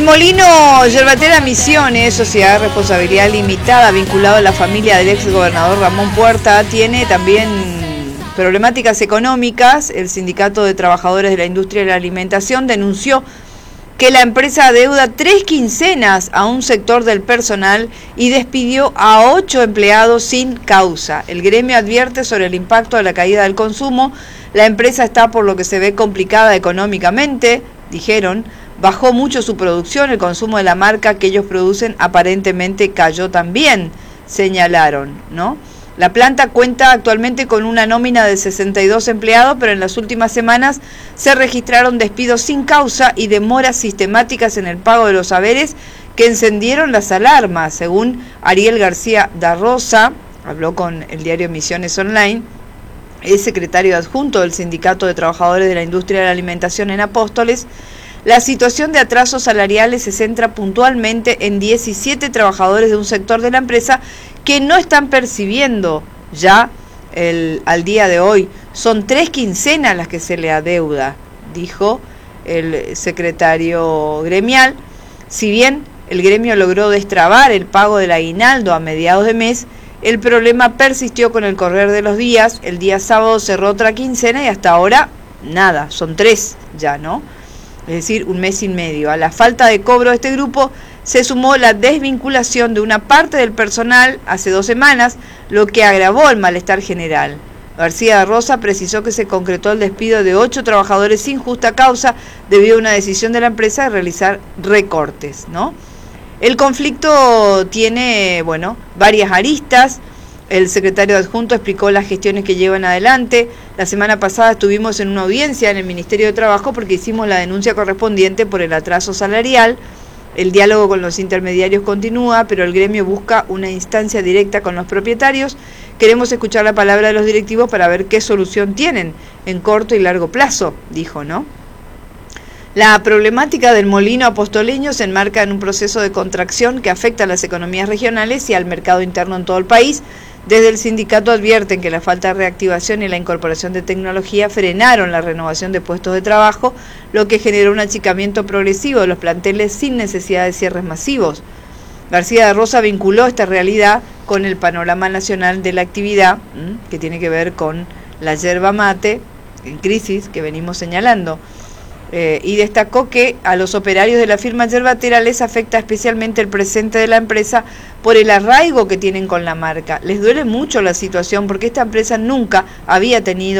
Molino Yerbatera Misiones, sociedad de responsabilidad limitada vinculado a la familia del ex gobernador Ramón Puerta, tiene también problemáticas económicas. El Sindicato de Trabajadores de la Industria de la Alimentación denunció que la empresa adeuda 3 quincenas a un sector del personal y despidió a 8 empleados sin causa. El gremio advierte sobre el impacto de la caída del consumo. La empresa está, por lo que se ve, complicada económicamente, dijeron. Bajó mucho su producción, el consumo de la marca que ellos producen aparentemente cayó también, señalaron, ¿no? La planta cuenta actualmente con una nómina de 62 empleados, pero en las últimas semanas se registraron despidos sin causa y demoras sistemáticas en el pago de los haberes que encendieron las alarmas, según Ariel García da Rosa, habló con el diario Misiones Online, es secretario adjunto del Sindicato de Trabajadores de la Industria de la Alimentación en Apóstoles. La situación de atrasos salariales se centra puntualmente en 17 trabajadores de un sector de la empresa que no están percibiendo ya al día de hoy. Son 3 quincenas las que se le adeuda, dijo el secretario gremial. Si bien el gremio logró destrabar el pago del aguinaldo a mediados de mes, el problema persistió con el correr de los días. El día sábado cerró otra quincena y hasta ahora nada, son 3 ya, ¿no? Es decir, 1 mes y medio. A la falta de cobro de este grupo se sumó la desvinculación de una parte del personal hace 2 semanas, lo que agravó el malestar general. García de Rosa precisó que se concretó el despido de 8 trabajadores sin justa causa debido a una decisión de la empresa de realizar recortes, ¿no? El conflicto tiene, varias aristas. El secretario adjunto explicó las gestiones que llevan adelante. La semana pasada estuvimos en una audiencia en el Ministerio de Trabajo porque hicimos la denuncia correspondiente por el atraso salarial. El diálogo con los intermediarios continúa, pero el gremio busca una instancia directa con los propietarios. Queremos escuchar la palabra de los directivos para ver qué solución tienen en corto y largo plazo, dijo, ¿no? La problemática del molino apostoleño se enmarca en un proceso de contracción que afecta a las economías regionales y al mercado interno en todo el país. Desde el sindicato advierten que la falta de reactivación y la incorporación de tecnología frenaron la renovación de puestos de trabajo, lo que generó un achicamiento progresivo de los planteles sin necesidad de cierres masivos. García de Rosa vinculó esta realidad con el panorama nacional de la actividad, que tiene que ver con la yerba mate en crisis que venimos señalando. Y destacó que a los operarios de la firma yerbatera les afecta especialmente el presente de la empresa por el arraigo que tienen con la marca. Les duele mucho la situación porque esta empresa nunca había tenido